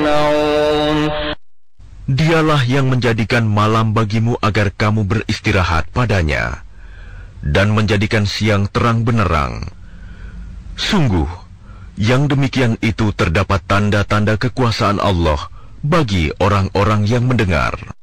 يعلمون. Dialah yang menjadikan malam bagimu agar kamu beristirahat padanya, dan menjadikan siang terang benerang. Sungguh, yang demikian itu terdapat tanda-tanda kekuasaan Allah bagi orang-orang yang mendengar.